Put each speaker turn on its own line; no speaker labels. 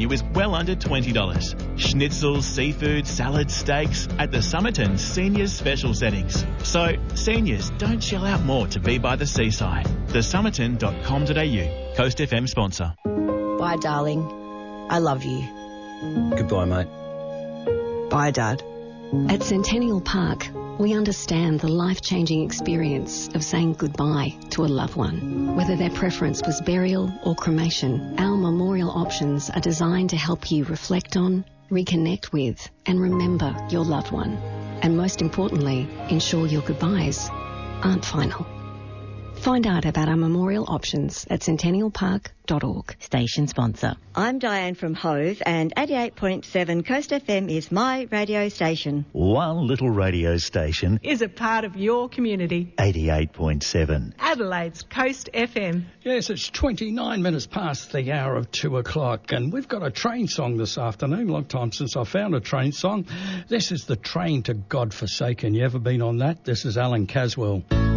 menu is well under $20. Schnitzels, seafood, salads, steaks at the Somerton Seniors Special Settings. So, seniors, don't shell out more to be by the seaside. thesomerton.com.au. Coast FM sponsor.
Bye, darling. I love you.
Goodbye, mate.
Bye, Dad.
At Centennial Park, we understand the life-changing experience of saying goodbye to a loved one. Whether their preference was burial or cremation, our memorial options are designed to help you reflect on, reconnect with, and remember your loved one. And most importantly, ensure your goodbyes aren't final. Find out about our memorial options at centennialpark.org.
Station sponsor.
I'm Diane from Hove, and 88.7 Coast FM is my radio station.
One little radio station
is a part of your community.
88.7.
Adelaide's Coast FM.
Yes, it's 29 minutes past the hour of 2 o'clock, and we've got a train song this afternoon. Long time since I found a train song. This is the Train to God Forsaken. You ever been on that? This is Alan Caswell.